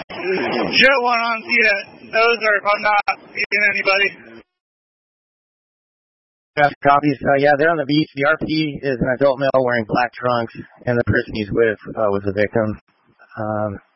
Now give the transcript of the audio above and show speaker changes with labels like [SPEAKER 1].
[SPEAKER 1] Jet 1 on, those are if I'm not seeing anybody.
[SPEAKER 2] Copies. Yeah, they're on the beach. The RP is an adult male wearing black trunks, and the person he's with was a victim.